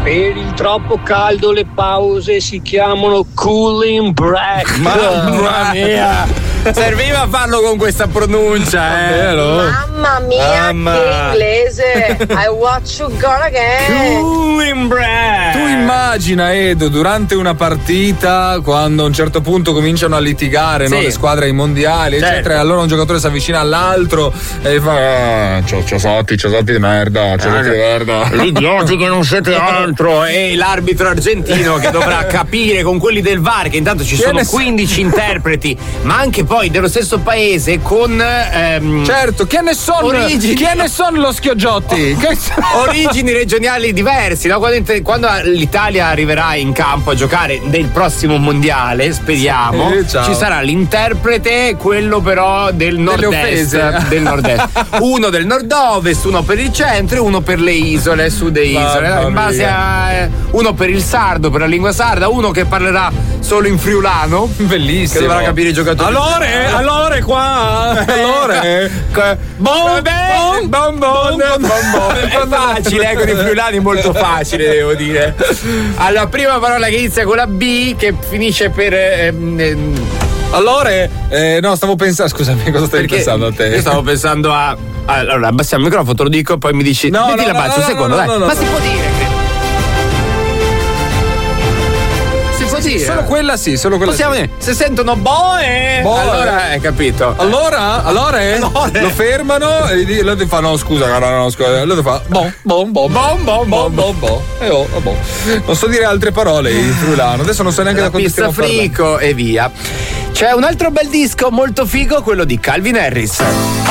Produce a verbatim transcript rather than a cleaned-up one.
Per il troppo caldo le pause si chiamano cooling break. Mamma mia, serviva farlo con questa pronuncia, eh. Mamma mia, Mamma. che inglese! I watch you gone again. Cooling break. Tu immagina, Edo, durante una partita, quando a un certo punto cominciano a litigare, Sì. no, le squadre ai mondiali, Certo. eccetera, e allora un giocatore si avvicina all'altro e fa ah, c'ho, c'ho sotti, c'ho sotti di merda, c'ho sotti di merda. L'idioti che non siete altro e l'arbitro argentino che dovrà capire con quelli del V A R che intanto ci Che sono ne so- quindici interpreti, ma anche poi dello stesso paese con ehm, Certo, che ne sono? Origini. Che ne sono lo Schioggiotti? Che origini regionali diversi, no? Quando, quando l'Italia arriverà in campo a giocare nel prossimo mondiale, speriamo, Sì, ciao. ci sarà l'interprete, quello però del Delle nord-est, offese. del nord-est. Uno del nord-ovest, uno per il centro e uno per le isole, sud e isole. Mamma In base mia. a eh, uno per il sardo, per la lingua sarda, uno che parlerà solo in friulano, bellissimo. che dovrà capire i giocatori. Allora, allora qua. Allora. Bon, bon, bon, bon, bon. È facile, ecco, di friulani è molto facile, devo dire. Alla prima parola che inizia con la B, che finisce per ehm, ehm, Allora, eh, no, stavo pensando, scusami, cosa stavi perché pensando a te? io stavo pensando a allora abbassiamo il microfono, te lo dico, poi mi dici No, metti no, la no, base, no, un no, secondo, no, dai. no, no, Ma no. si può dire, credo. Si può dire. Solo quella sì, solo quella Possiamo sì. dire, se sentono boe, Boe. allora hai capito. Allora, allora, eh, Allora. lo fermano e gli- lui ti fa no scusa cara, no scusa, lui ti fa bon bon bon Bon, bon, bon, bon bon e oh, oh, boh. Non so dire altre parole in friulano, adesso non so neanche La da quanto pista stiamo parlando. frico e via. C'è un altro bel disco molto figo, quello di Calvin Harris.